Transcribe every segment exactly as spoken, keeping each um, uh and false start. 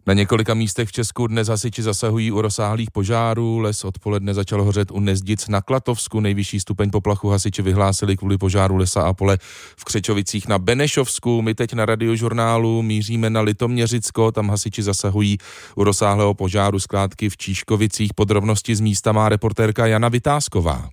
Na několika místech v Česku dnes hasiči zasahují u rozsáhlých požárů. Les odpoledne začal hořet u Nezdic na Klatovsku. Nejvyšší stupeň poplachu hasiči vyhlásili kvůli požáru lesa a pole v Křečovicích na Benešovsku. My teď na Radiožurnálu míříme na Litoměřicko. Tam hasiči zasahují u rozsáhlého požáru skládky v Číškovicích. Podrobnosti z místa má reportérka Jana Vytázková.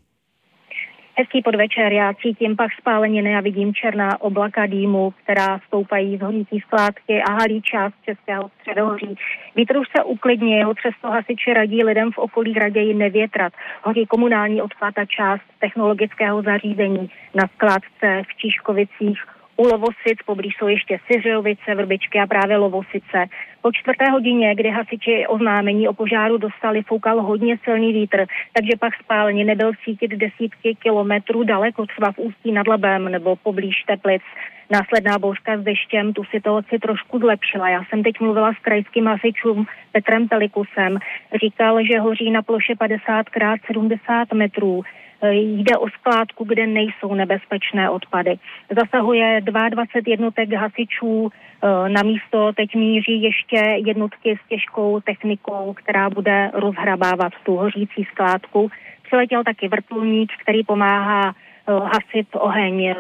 Hezký podvečer, já cítím pach spáleniny a vidím černá oblaka dýmu, která stoupají z hořící skládky a halí část Českého středohoří. Vítr už se uklidnil, přesto hasiči radí lidem v okolí raději nevětrat. Hoří komunální odpad a část technologického zařízení na skládce v Číškovicích. U Lovosic poblíž jsou ještě Syřovice, Vrbičky a právě Lovosice. Po čtvrté hodině, kdy hasiči oznámení o požáru dostali, foukal hodně silný vítr, takže pach spálení nebyl cítit desítky kilometrů daleko, třeba v Ústí nad Labem nebo poblíž Teplic. Následná bouřka s deštěm tu situaci trošku zlepšila. Já jsem teď mluvila s krajským hasičům Petrem Pelikusem. Říkal, že hoří na ploše padesát krát sedmdesát metrů. Jde o skládku, kde nejsou nebezpečné odpady. Zasahuje dvacet dva jednotek hasičů, na místo teď míří ještě jednotky s těžkou technikou, která bude rozhrabávat tu hořící skládku. Přiletěl taky vrtulník, který pomáhá hasit oheň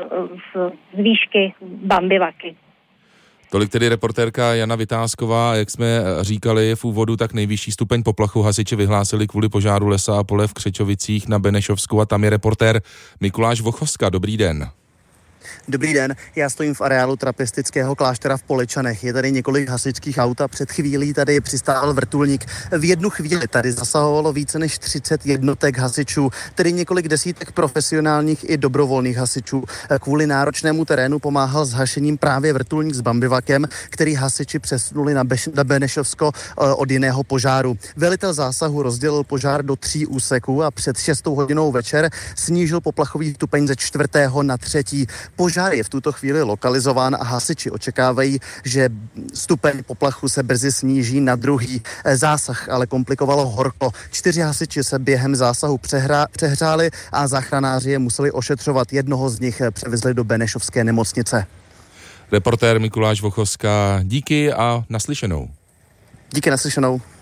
z výšky Bambivaky. Tolik tedy reportérka Jana Vytázková. Jak jsme říkali v úvodu, tak nejvyšší stupeň poplachu hasiči vyhlásili kvůli požáru lesa a pole v Křečovicích na Benešovsku a tam je reportér Mikuláš Vochoska. Dobrý den. Dobrý den, já stojím v areálu trapistického kláštera v Poličanech. Je tady několik hasičských aut a před chvílí tady přistál vrtulník. V jednu chvíli tady zasahovalo více než třicet jednotek hasičů, tedy několik desítek profesionálních i dobrovolných hasičů. Kvůli náročnému terénu pomáhal s hašením právě vrtulník s Bambivakem, který hasiči přesunuli na, Beš- na Benešovsko od jiného požáru. Velitel zásahu rozdělil požár do tří úseků a před šestou hodinou večer snížil poplachový stupeň ze čtvrtého na třetí. Požár je v tuto chvíli lokalizován a hasiči očekávají, že stupeň poplachu se brzy sníží na druhý. Zásah ale komplikovalo horko. Čtyři hasiči se během zásahu přehra, přehřáli a záchranáři je museli ošetřovat. Jednoho z nich převezli do Benešovské nemocnice. Reportér Mikuláš Vochoska, díky a naslyšenou. Díky, naslyšenou.